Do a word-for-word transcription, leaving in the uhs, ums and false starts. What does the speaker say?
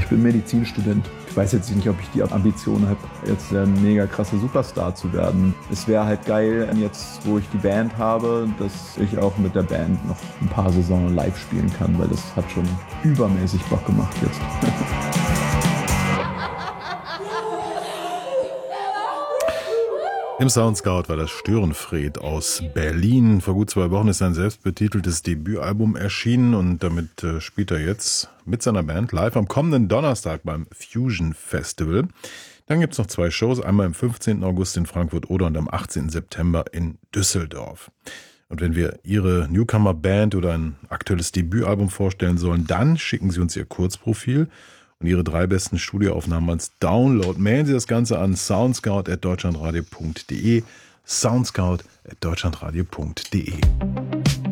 Ich bin Medizinstudent. Ich weiß jetzt nicht, ob ich die Ambition habe, jetzt der mega krasse Superstar zu werden. Es wäre halt geil, jetzt wo ich die Band habe, dass ich auch mit der Band noch ein paar Saisonen live spielen kann, weil das hat schon übermäßig Bock gemacht jetzt. Im Soundscout war das Störenfried aus Berlin. Vor gut zwei Wochen ist sein selbstbetiteltes Debütalbum erschienen und damit äh, spielt er jetzt mit seiner Band live am kommenden Donnerstag beim Fusion Festival. Dann gibt es noch zwei Shows, einmal am fünfzehnten August in Frankfurt-Oder und am achtzehnten September in Düsseldorf. Und wenn wir Ihre Newcomer-Band oder ein aktuelles Debütalbum vorstellen sollen, dann schicken Sie uns Ihr Kurzprofil und Ihre drei besten Studioaufnahmen als Download. Mailen Sie das Ganze an soundscout at deutschlandradio punkt de, soundscout at deutschlandradio punkt de.